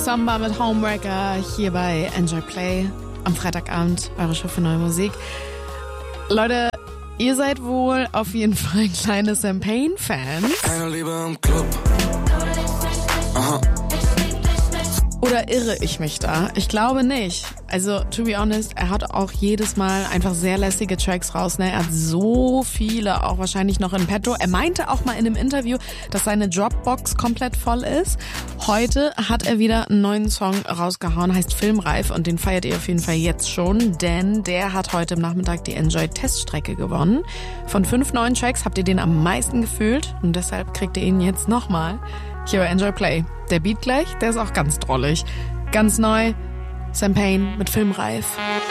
Samba mit Homewrecker hier bei Enjoy Play am Freitagabend, eure Show für neue Musik. Leute, ihr seid wohl auf jeden Fall kleine Sam-Payne-Fans. Keine Liebe im Club. Aha. Oder irre ich mich da? Ich glaube nicht. Also, to be honest, er hat auch jedes Mal einfach sehr lässige Tracks raus. Ne? Er hat so viele auch wahrscheinlich noch in petto. Er meinte auch mal in einem Interview, dass seine Dropbox komplett voll ist. Heute hat er wieder einen neuen Song rausgehauen, heißt Filmreif. Und den feiert ihr auf jeden Fall jetzt schon, denn der hat heute am Nachmittag die Enjoy-Teststrecke gewonnen. Von 5 neuen Tracks habt ihr den am meisten gefühlt und deshalb kriegt ihr ihn jetzt nochmal hier bei Enjoy Play. Der Beat gleich, der ist auch ganz drollig. Ganz neu, Sam-Payne mit Filmreif.